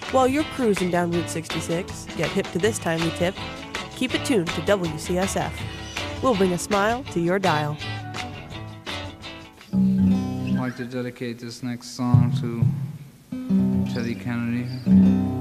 While you're cruising down Route 66, get hip to this timely tip. Keep it tuned to WCSF. We'll bring a smile to your dial. I'd like to dedicate this next song to Teddy Kennedy.